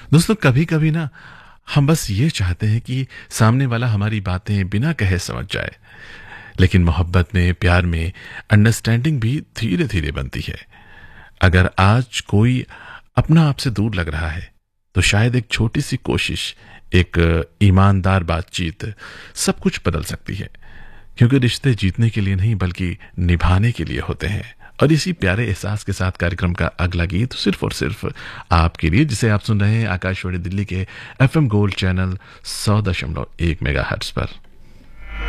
दोस्तों कभी कभी ना हम बस ये चाहते हैं कि सामने वाला हमारी बातें बिना कहे समझ जाए। लेकिन मोहब्बत में, प्यार में अंडरस्टैंडिंग भी धीरे धीरे बनती है। अगर आज कोई अपना आपसे दूर लग रहा है तो शायद एक छोटी सी कोशिश, एक ईमानदार बातचीत सब कुछ बदल सकती है। क्योंकि रिश्ते जीतने के लिए नहीं बल्कि निभाने के लिए होते हैं। और इसी प्यारे एहसास के साथ कार्यक्रम का अगला गीत सिर्फ और सिर्फ आपके लिए, जिसे आप सुन रहे हैं आकाशवाणी दिल्ली के एफएम गोल्ड चैनल 100.1 मेगाहर्ट्ज पर।